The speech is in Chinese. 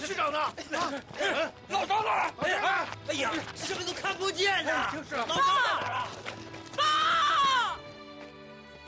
区长呢？啊， 老张呢？哎呀，这个